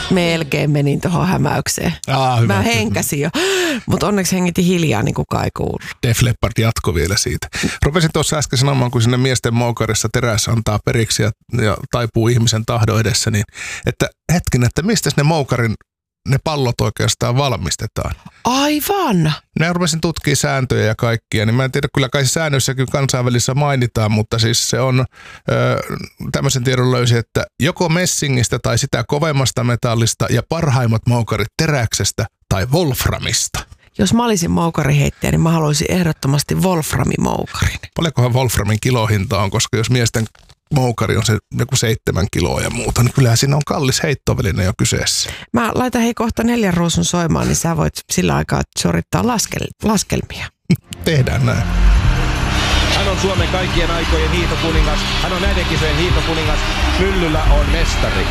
Melkein menin tuohon hämäykseen. Hyvä. Mä henkäsin jo, mutta onneksi hengitin hiljaa, niin kukaan ei kuulu. Def Leppard jatko vielä siitä. Rupesin tuossa äsken sanomaan, kun sinne miesten moukarissa teräs antaa periksi ja taipuu ihmisen tahdon edessä, niin että hetken, että mistä ne pallot oikeastaan valmistetaan. Aivan! Mä rupesin tutkimaan sääntöjä ja kaikkia, niin mä en tiedä, kyllä kai säännöissäkin kansainvälisessä mainitaan, mutta siis se on tämmöisen tiedon löysi, että joko messingistä tai sitä kovemmasta metallista ja parhaimmat moukarit teräksestä tai wolframista. Jos mä olisin moukariheittäjä, niin mä haluaisin ehdottomasti wolframimoukarin. Paljonkohan wolframin kilohinta on, koska jos miesten moukari on se joku 7 kiloa ja muuta, niin kyllähän siinä on kallis heittoväline jo kyseessä. Mä laitan kohta 4 ruusun soimaan, niin sä voit sillä aikaa suorittaa laskelmia. Tehdään näin. Hän on Suomen kaikkien aikojen hiihtokuningas. Hän on näiden kisojen hiihtokuningas. Myllylä on mestari.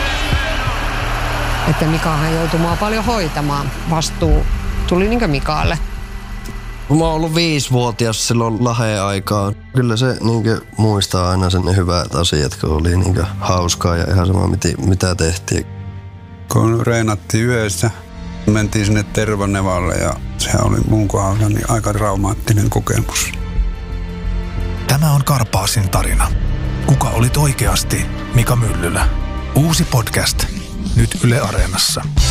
Että Mikahan joutui mua paljon hoitamaan. Vastuu tuli niinkö Mikaalle. Mä oon ollut 5-vuotias silloin Laheen aikaan. Kyllä se muistaa aina sen ne hyvät asiat, kun oli hauskaa ja ihan sama mitä tehtiin. Kun reenattiin yhdessä, mentiin sinne Tervanevalle ja se oli mun kohdalla niin aika traumaattinen kokemus. Tämä on Karpaasin tarina. Kuka olit oikeasti Mika Myllylä? Uusi podcast. Nyt Yle Areenassa.